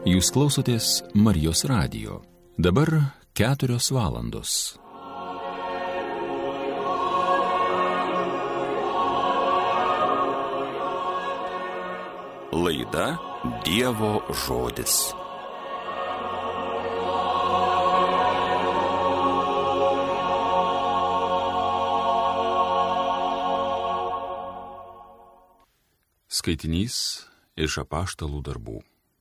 Jūs klausotės Marijos radijo. Dabar 4 valandos. Laida Dievo žodis. Skaitinys iš apaštalų darbų.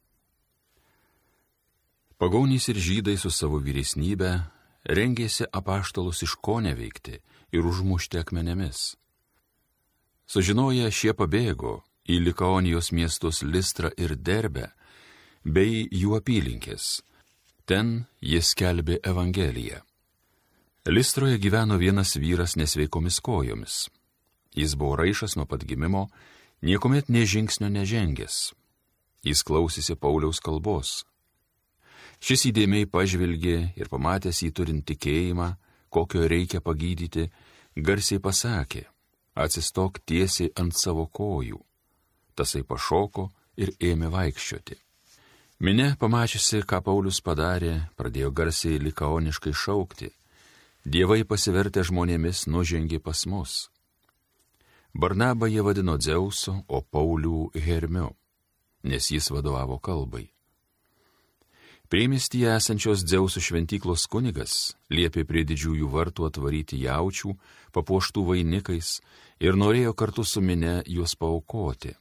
Pagonys ir žydai su savo vyresnybe rengėsi apaštalus iškoneveikti ir užmušti akmenėmis. Sužinoję, šie pabėgo į Likaonijos miestus Listrą ir Derbę bei jų apylinkės. Ten jis skelbė evangeliją. Listroje gyveno vienas vyras nesveikomis kojomis. Jis buvo raišas nuo pat gimimo, niekuomet nė žingsnio nežengęs. Jis klausėsi Pauliaus kalbos. Šis įdėmiai pažvelgė ir pamatęs jį turint tikėjimą, kokio reikia pagydyti, garsiai pasakė: atsistok tiesiai ant savo kojų. Tasai pašoko ir ėmė vaikščioti. Minia, pamačiusi, ką Paulius padarė, pradėjo garsiai likaoniškai šaukti: dievai pasivertę žmonėmis nužengė pas mus. Barnabą jie vadino Dzeusu, o Paulių Hermiu, nes jis vadovavo kalbai. Priemiestyje esančios Dzeusų šventyklos kunigas liepė prie didžiųjų vartų atvaryti jaučių, papuoštų vainikais, ir norėjo kartu su minia juos paaukoti.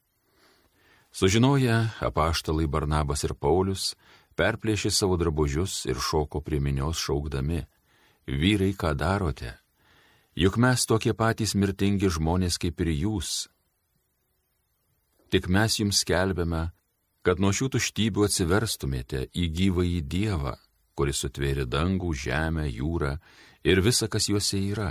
Sužinoję, apaštalai Barnabas ir Paulius perplėšė savo drabužius ir šoko prie minios šaukdami: vyrai, ką darote? Juk mes tokie patys mirtingi žmonės kaip ir jūs. Tik mes jums skelbiame, kad nuo šių tuštybių atsiverstumėte į gyvąjį Dievą, kuris sutvėrė dangų, žemę, jūrą ir visa, kas juose yra.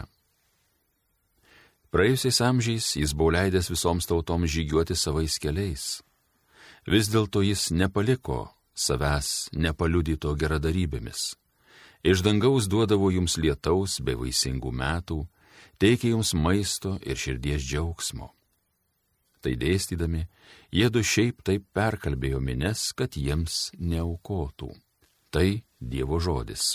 Praėjusiais amžiais jis buvo leidęs visoms tautoms žygiuoti savais keliais. Vis dėlto jis nepaliko savęs nepaliudyto geradarybėmis. Iš dangaus duodavo jums lietaus bei vaisingų metų, teikė jums maisto ir širdies džiaugsmo. Tai dėstydami, jiedu šiaip taip perkalbėjo minias, kad jiems neaukotų. Tai Dievo žodis.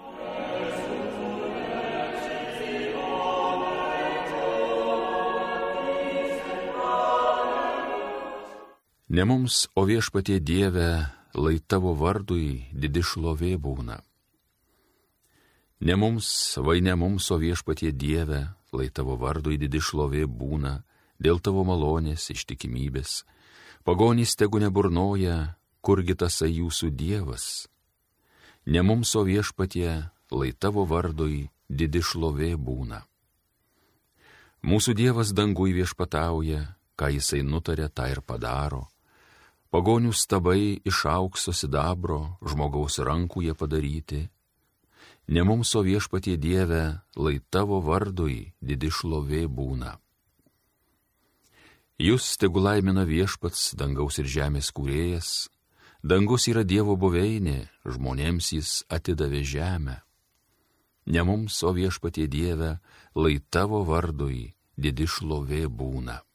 Ne mums, o Viešpatie Dieve, lai tavo vardui didi šlovė būna. Ne mums, vai ne mums, o Viešpatie Dieve, lai tavo vardui didi šlovė būna, dėl tavo malonės, ištikimybės. Pagonys tegu neburnoja, kurgi tasai jūsų Dievas. Ne mums, o Viešpatie, lai tavo vardui didi šlovė būna. Mūsų Dievas dangui viešpatauja, ką jisai nutarė, tą ir padaro. Pagonių stabai iš aukso sidabro, žmogaus rankų jie padaryti. Ne mums, o Viešpatie Dieve, lai tavo vardui didi šlovė būna. Jūs tegu laimina Viešpats, dangaus ir žemės kūrėjas. Dangus yra Dievo buveinė, žmonėms jis atidavė žemę. Ne mums, o Viešpatie Dieve, lai tavo vardui didi šlovė būna.